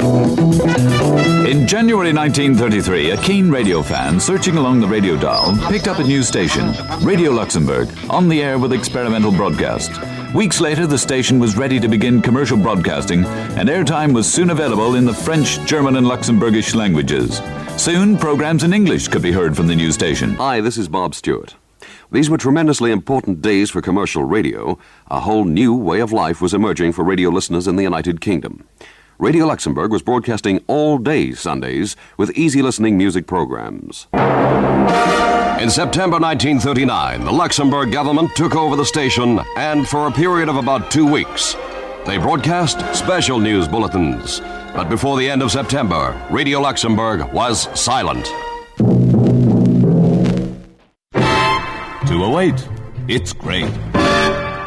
In January 1933, a keen radio fan searching along the radio dial picked up a news station, Radio Luxembourg, on the air with experimental broadcast. Weeks later, the station was ready to begin commercial broadcasting, and airtime was soon available in the French, German, and Luxembourgish languages. Soon, programs in English could be heard from the news station. Hi, this is Bob Stewart. These were tremendously important days for commercial radio. A whole new way of life was emerging for radio listeners in the United Kingdom. Radio Luxembourg was broadcasting all day Sundays with easy-listening music programs. In September 1939, the Luxembourg government took over the station, and for a period of about 2 weeks, they broadcast special news bulletins. But before the end of September, Radio Luxembourg was silent. 208. It's great.